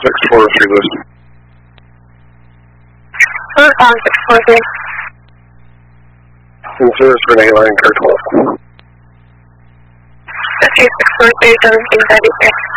643 listen. On 643. In service Renee line car 12. Okay, 643, 1733.